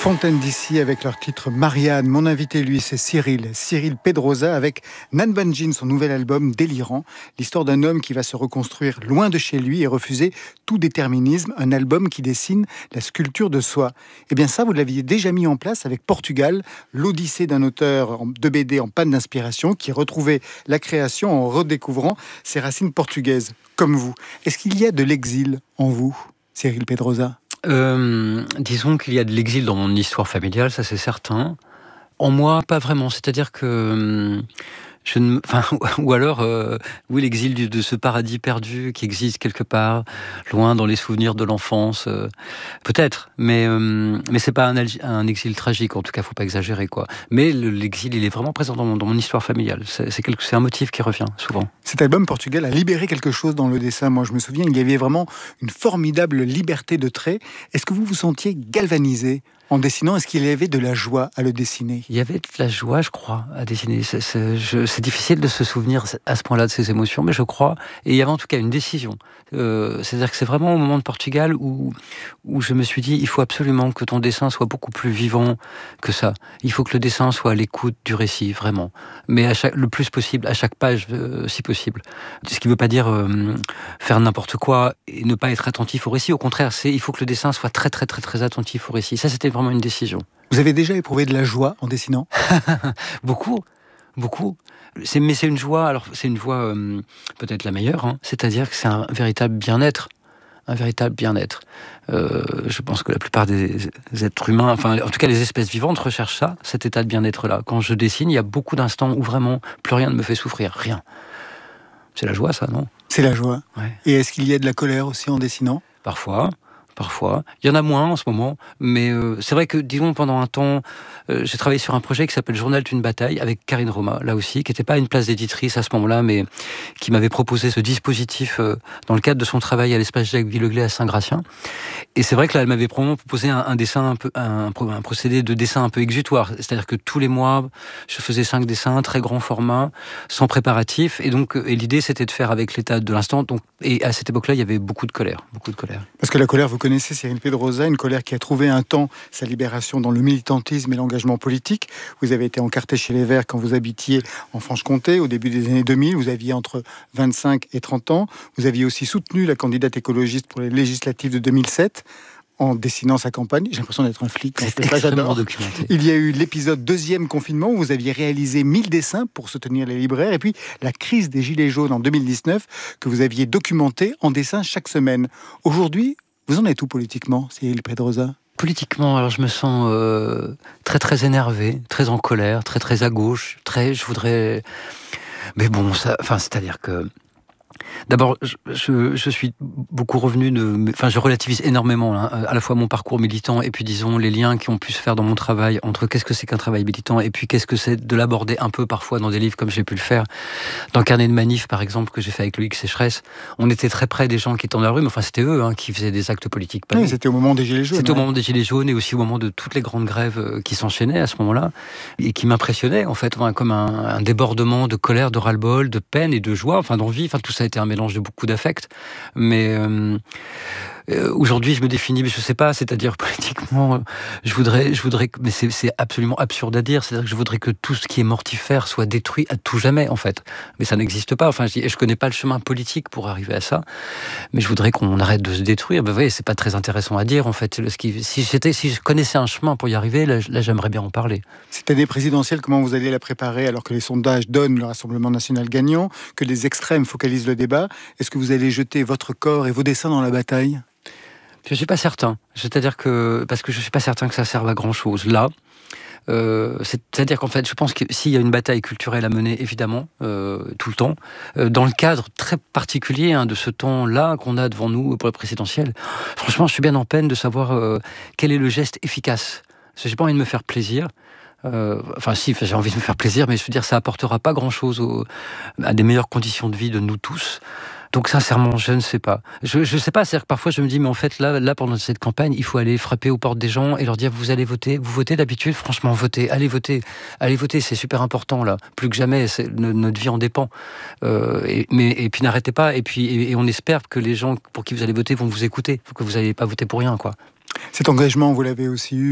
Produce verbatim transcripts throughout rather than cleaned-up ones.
Fontaine d'ici avec leur titre Marianne. Mon invité, lui, c'est Cyril. Cyril Pedrosa avec Nan Banjin, son nouvel album Délirant. L'histoire d'un homme qui va se reconstruire loin de chez lui et refuser tout déterminisme. Un album qui dessine la sculpture de soi. Eh bien ça, vous l'aviez déjà mis en place avec Portugal, l'odyssée d'un auteur de B D en panne d'inspiration qui retrouvait la création en redécouvrant ses racines portugaises, comme vous. Est-ce qu'il y a de l'exil en vous, Cyril Pedrosa ? Euh, disons qu'il y a de l'exil dans mon histoire familiale, ça c'est certain. En moi, pas vraiment. C'est-à-dire que je ne, enfin, ou alors, euh, oui, l'exil du, de ce paradis perdu qui existe quelque part, loin dans les souvenirs de l'enfance, euh, peut-être. Mais euh, mais c'est pas un, un exil tragique. En tout cas, faut pas exagérer, quoi. Mais le, l'exil, il est vraiment présent dans mon, dans mon histoire familiale. C'est, c'est, quelque, c'est un motif qui revient souvent. Cet album Portugal a libéré quelque chose dans le dessin. Moi, je me souviens, il y avait vraiment une formidable liberté de trait. Est-ce que vous vous sentiez galvanisé en dessinant? Est-ce qu'il y avait de la joie à le dessiner? Il y avait de la joie, je crois, à dessiner. C'est, c'est, je, c'est difficile de se souvenir à ce point-là de ces émotions, mais je crois. Et il y avait en tout cas une décision. Euh, c'est-à-dire que c'est vraiment au moment de Portugal où, où je me suis dit, il faut absolument que ton dessin soit beaucoup plus vivant que ça. Il faut que le dessin soit à l'écoute du récit, vraiment. Mais à chaque, le plus possible, à chaque page, euh, si possible. Ce qui ne veut pas dire euh, faire n'importe quoi et ne pas être attentif au récit. Au contraire, c'est, il faut que le dessin soit très, très, très, très attentif au récit. Ça, c'était vraiment une décision. Vous avez déjà éprouvé de la joie en dessinant? Beaucoup, beaucoup. C'est, mais c'est une joie, alors c'est une joie euh, peut-être la meilleure, hein, c'est-à-dire que c'est un véritable bien-être, un véritable bien-être. Euh, je pense que la plupart des êtres humains, enfin en tout cas les espèces vivantes recherchent ça, cet état de bien-être-là. Quand je dessine, il y a beaucoup d'instants où vraiment plus rien ne me fait souffrir, rien. C'est la joie, ça, non? C'est la joie. Ouais. Et est-ce qu'il y a de la colère aussi en dessinant? Parfois. Parfois. Il y en a moins en ce moment, mais euh, c'est vrai que, disons, pendant un temps, euh, j'ai travaillé sur un projet qui s'appelle Journal d'une bataille avec Karine Roma, là aussi, qui n'était pas une place d'éditrice à ce moment-là, mais qui m'avait proposé ce dispositif euh, dans le cadre de son travail à l'espace Jacques Villeglay à Saint-Gratien. Et c'est vrai que là, elle m'avait probablement proposé un, un dessin un peu, un, un procédé de dessin un peu exutoire, c'est-à-dire que tous les mois, je faisais cinq dessins, très grand format, sans préparatif, et donc, et l'idée, c'était de faire avec l'état de l'instant. Donc, et à cette époque-là, il y avait beaucoup de colère, beaucoup de colère. Parce que la colère, vous connaissez Cyril Pedrosa, une colère qui a trouvé un temps sa libération dans le militantisme et l'engagement politique. Vous avez été encarté chez les Verts quand vous habitiez en Franche-Comté au début des années deux mille. Vous aviez entre vingt-cinq et trente ans. Vous aviez aussi soutenu la candidate écologiste pour les législatives de deux mille sept. En dessinant sa campagne. J'ai l'impression d'être un flic. C'est ça, j'adore. documenté. Il y a eu l'épisode deuxième confinement où vous aviez réalisé mille dessins pour soutenir les libraires et puis la crise des Gilets jaunes en deux mille dix-neuf que vous aviez documenté en dessin chaque semaine. Aujourd'hui, vous en êtes où politiquement, Cyril Pedrosa? Politiquement, alors je me sens euh, très très énervé, très en colère, très très à gauche, très, je voudrais... Mais bon, ça, enfin, c'est-à-dire que... D'abord, je, je, je suis beaucoup revenu de... Enfin, je relativise énormément, hein, à la fois mon parcours militant et puis, disons, les liens qui ont pu se faire dans mon travail entre qu'est-ce que c'est qu'un travail militant et puis qu'est-ce que c'est de l'aborder un peu parfois dans des livres comme j'ai pu le faire. Dans Carnet de manif, par exemple, que j'ai fait avec Loïc Sécheresse, on était très près des gens qui étaient dans la rue, mais enfin, c'était eux hein, qui faisaient des actes politiques. Oui, c'était au moment des Gilets jaunes. C'était ouais. au moment des Gilets jaunes et aussi au moment de toutes les grandes grèves qui s'enchaînaient à ce moment-là et qui m'impressionnaient, en fait, comme un, un débordement de colère, de ras-le-bol, de peine et de joie, enfin d'envie. Enfin, tout ça a été un mélange de beaucoup d'affect. Mais euh, euh, aujourd'hui, je me définis, mais je sais pas, c'est-à-dire politiquement, euh, je voudrais, je voudrais, mais c'est, c'est absolument absurde à dire, c'est-à-dire que je voudrais que tout ce qui est mortifère soit détruit à tout jamais, en fait. Mais ça n'existe pas. Enfin, je, je connais pas le chemin politique pour arriver à ça, mais je voudrais qu'on arrête de se détruire. Ben, vous voyez, c'est pas très intéressant à dire, en fait. Ce qui, si j'étais, si je connaissais un chemin pour y arriver, là, là j'aimerais bien en parler. Cette année présidentielle, comment vous allez la préparer alors que les sondages donnent le Rassemblement national gagnant, que les extrêmes focalisent le débat? Est-ce que vous allez jeter votre corps et vos dessins dans la bataille? Je suis pas certain. C'est-à-dire que, parce que je suis pas certain que ça serve à grand-chose. Là, Euh, c'est-à-dire qu'en fait, je pense que s'il y a une bataille culturelle à mener, évidemment, euh, tout le temps, euh, dans le cadre très particulier hein, de ce temps-là qu'on a devant nous pour la présidentielle, franchement, je suis bien en peine de savoir euh, quel est le geste efficace. Parce que j'ai pas envie de me faire plaisir. Euh, enfin, si, j'ai envie de me faire plaisir, mais je veux dire, ça apportera pas grand-chose au, à des meilleures conditions de vie de nous tous. Donc sincèrement, je ne sais pas. Je ne sais pas, c'est-à-dire que parfois je me dis, mais en fait, là, là, pendant cette campagne, il faut aller frapper aux portes des gens et leur dire, vous allez voter, vous votez d'habitude, franchement, votez, allez voter, allez voter, c'est super important, là. Plus que jamais, c'est, notre vie en dépend. Euh, et, mais, et puis n'arrêtez pas, et puis et, et on espère que les gens pour qui vous allez voter vont vous écouter, que vous n'allez pas voter pour rien, quoi. Cet engagement, vous l'avez aussi eu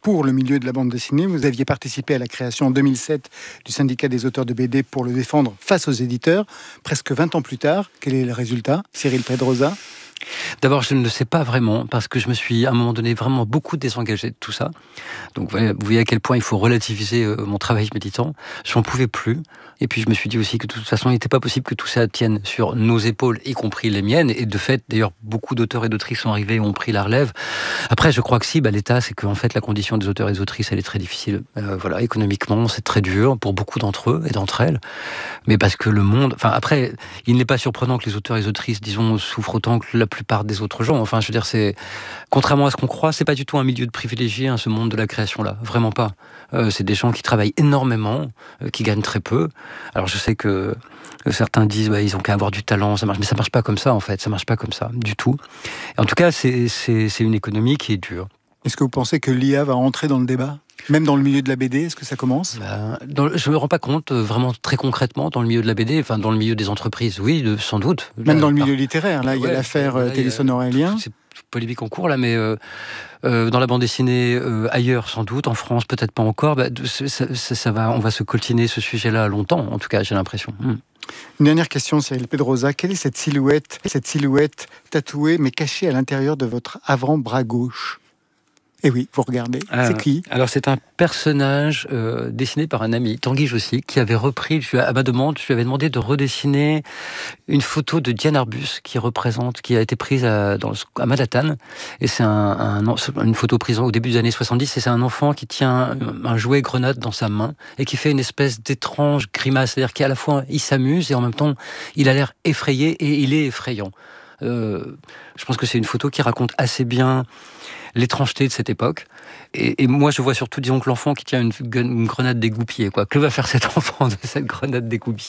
pour le milieu de la bande dessinée. Vous aviez participé à la création en deux mille sept du syndicat des auteurs de B D pour le défendre face aux éditeurs. Presque vingt ans plus tard, quel est le résultat, Cyril Pedrosa ? D'abord, je ne le sais pas vraiment, parce que je me suis, à un moment donné, vraiment beaucoup désengagé de tout ça. Donc, vous voyez à quel point il faut relativiser mon travail militant. Je n'en pouvais plus. Et puis, je me suis dit aussi que de toute façon, il n'était pas possible que tout ça tienne sur nos épaules, y compris les miennes. Et de fait, d'ailleurs, beaucoup d'auteurs et d'autrices sont arrivés et ont pris la relève. Après, je crois que si, bah, l'État, c'est qu'en fait, la condition des auteurs et des autrices, elle est très difficile. Euh, voilà, économiquement, c'est très dur pour beaucoup d'entre eux et d'entre elles. Mais parce que le monde... Enfin, après, il n'est pas surprenant que les auteurs et les autrices, disons, souffrent autant que la plupart des autres gens. Enfin, je veux dire, c'est... Contrairement à ce qu'on croit, c'est pas du tout un milieu de privilégiés, hein, ce monde de la création-là. Vraiment pas. Euh, c'est des gens qui travaillent énormément, euh, qui gagnent très peu. Alors, je sais que certains disent, bah, ils ont qu'à avoir du talent, ça marche. Mais ça marche pas comme ça, en fait. Ça marche pas comme ça, du tout. Et en tout cas, c'est, c'est, c'est une économie qui est dure. Est-ce que vous pensez que l'I A va entrer dans le débat ? Même dans le milieu de la B D, est-ce que ça commence ? ben, dans, Je ne me rends pas compte, euh, vraiment très concrètement, dans le milieu de la B D, enfin dans le milieu des entreprises, oui, de, sans doute. Même là, dans le milieu par... littéraire, là, il y a ouais, l'affaire là, Télisson-Aurélien. C'est polémique en cours, là, mais euh, euh, dans la bande dessinée, euh, ailleurs, sans doute, en France, peut-être pas encore, bah, ça, ça, ça va, on va se coltiner ce sujet-là longtemps, en tout cas, j'ai l'impression. Mmh. Une dernière question, Cyril Pedrosa. Quelle est cette silhouette, cette silhouette tatouée, mais cachée à l'intérieur de votre avant-bras gauche ? Et oui, vous regardez. Ah, c'est qui ? Alors, c'est un personnage euh, dessiné par un ami, Tanguy Jossy, qui avait repris, je, à ma demande, je lui avais demandé de redessiner une photo de Diane Arbus qui représente, qui a été prise à, dans, à Manhattan. Et c'est un, un, une photo prise au début des années soixante-dix. Et c'est un enfant qui tient un, un jouet grenade dans sa main et qui fait une espèce d'étrange grimace. C'est-à-dire qu'à la fois, il s'amuse et en même temps, il a l'air effrayé et il est effrayant. Euh, je pense que c'est une photo qui raconte assez bien l'étrangeté de cette époque. Et, et moi, je vois surtout, disons, que l'enfant qui tient une, une grenade dégoupillée, quoi. Que va faire cet enfant de cette grenade dégoupillée ?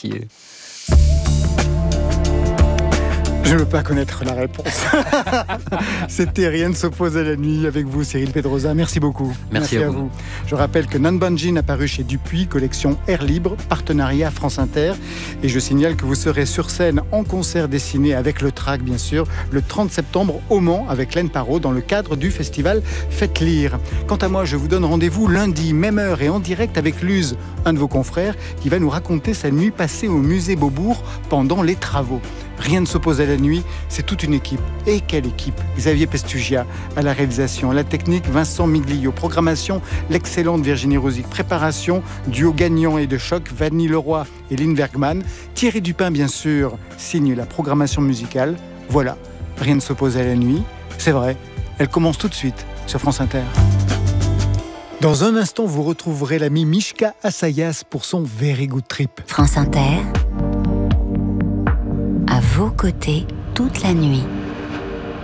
Je ne veux pas connaître la réponse. C'était Rien ne s'oppose à la nuit avec vous, Cyril Pedrosa. Merci beaucoup. Merci, Merci à, à vous. vous. Je rappelle que Nanbanjin a paru chez Dupuis, collection Air Libre, partenariat France Inter. Et je signale que vous serez sur scène en concert dessiné avec le Trac, bien sûr, le trente septembre au Mans avec Laine Parot dans le cadre du festival Faites Lire. Quant à moi, je vous donne rendez-vous lundi, même heure et en direct avec Luz, un de vos confrères, qui va nous raconter sa nuit passée au musée Beaubourg pendant les travaux. Rien ne s'oppose à la nuit, c'est toute une équipe. Et quelle équipe ? Xavier Pestugia à la réalisation, la technique Vincent Miglio, programmation l'excellente Virginie Rosic, préparation duo gagnant et de choc Vanny Leroy et Lynn Bergman, Thierry Dupin bien sûr signe la programmation musicale. Voilà, Rien ne s'oppose à la nuit, c'est vrai, elle commence tout de suite sur France Inter. Dans un instant, vous retrouverez l'ami Mishka Assayas pour son Very Good Trip. France Inter, à vos côtés toute la nuit.